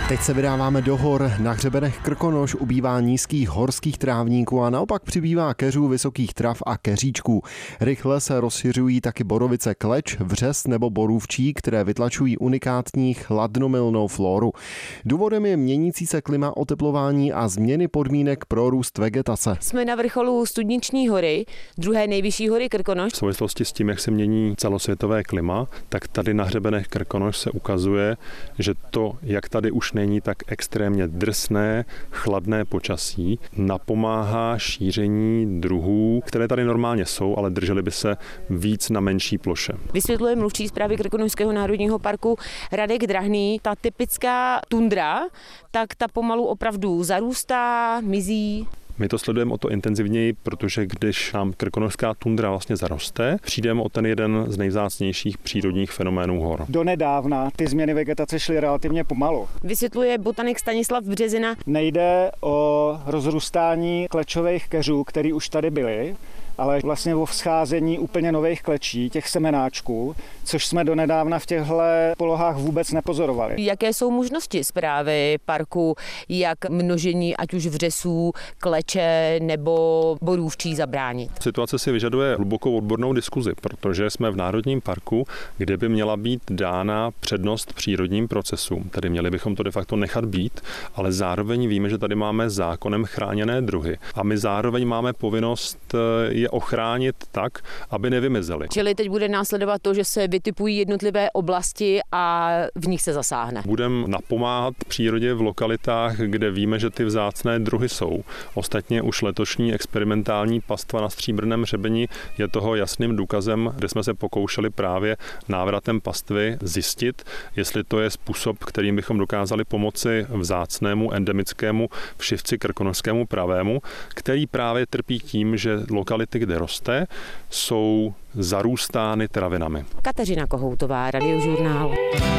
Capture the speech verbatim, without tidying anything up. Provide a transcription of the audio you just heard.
Teď se vydáváme do hor. Na hřebenech Krkonoš ubývá nízkých horských trávníků a naopak přibývá keřů, vysokých trav a keříčků. Rychle se rozšiřují taky borovice kleč, vřes nebo borůvčí, které vytlačují unikátní chladnomilnou floru. Důvodem je měnící se klima, oteplování a změny podmínek pro růst vegetace. Jsme na vrcholu Studniční hory, druhé nejvyšší hory Krkonoš. V souvislosti s tím, jak se mění celosvětové klima, tak tady na hřebenech Krkonoš se ukazuje, že to, jak tady už není tak extrémně drsné, chladné počasí, napomáhá šíření druhů, které tady normálně jsou, ale držely by se víc na menší ploše. Vysvětluje mluvčí správy Krkonošského národního parku Radek Drahný. Ta typická tundra, tak ta pomalu opravdu zarůstá, mizí. My to sledujeme o to intenzivněji, protože když nám krkonošská tundra vlastně zaroste, přijdeme o ten jeden z nejvzácnějších přírodních fenoménů hor. Donedávna ty změny vegetace šly relativně pomalu. Vysvětluje botanik Stanislav Březina. Nejde o rozrůstání klečových keřů, které už tady byly, ale vlastně o vzcházení úplně nových klečí, těch semenáčků, což jsme donedávna v těchto polohách vůbec nepozorovali. Jaké jsou možnosti správy parku, jak množení ať už vřesů, kleče nebo borůvčí zabránit? Situace si vyžaduje hlubokou odbornou diskuzi, protože jsme v národním parku, kde by měla být dána přednost přírodním procesům. Tedy měli bychom to de facto nechat být, ale zároveň víme, že tady máme zákonem chráněné druhy a my zároveň máme povinnost je ochránit tak, aby nevymizely. Čili teď bude následovat to, že se vytipují jednotlivé oblasti a v nich se zasáhne. Budeme napomáhat přírodě v lokalitách, kde víme, že ty vzácné druhy jsou. Ostatně už letošní experimentální pastva na Stříbrném hřebeni je toho jasným důkazem, kde jsme se pokoušeli právě návratem pastvy zjistit, jestli to je způsob, kterým bychom dokázali pomoci vzácnému endemickému všivci krkonošskému pravému, který právě trpí tím, že lokality, kde roste, jsou zarůstány travinami. Kateřina Kohoutová, Radiožurnál.